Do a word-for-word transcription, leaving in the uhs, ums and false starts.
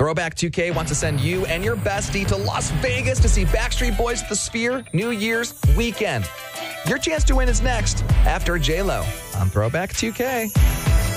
Throwback two K wants to send you and your bestie to Las Vegas to see Backstreet Boys at the Sphere New Year's weekend. Your chance to win is next after J-Lo on Throwback two K.